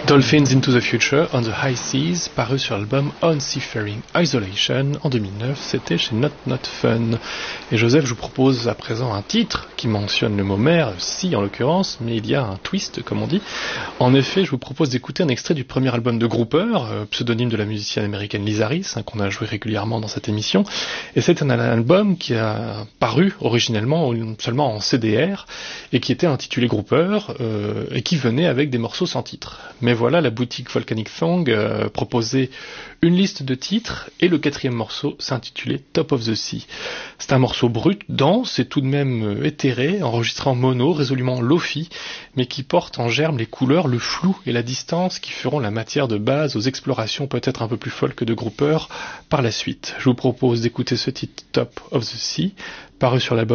Dolphins into the Future on the High Seas, paru sur l'album On Seafaring Isolation en 2009, c'était chez Not Not Fun. Et Joseph, je vous propose à présent un titre qui mentionne le mot mer, si en l'occurrence, mais il y a un twist comme on dit. En effet, je vous propose d'écouter un extrait du premier album de Grouper, pseudonyme de la musicienne américaine Liz Harris, qu'on a joué régulièrement dans cette émission. Et c'est un album qui a paru originellement seulement en CDR et qui était intitulé Grouper et qui venait avec des morceaux sans titre. Mais voilà, la boutique Volcanic Thong proposait une liste de titres et le quatrième morceau s'intitulait Top of the Sea. C'est un morceau brut, dense et tout de même éthéré, enregistré en mono, résolument lo-fi, mais qui porte en germe les couleurs, le flou et la distance qui feront la matière de base aux explorations peut-être un peu plus folles que de Grouper par la suite. Je vous propose d'écouter ce titre Top of the Sea, paru sur l'album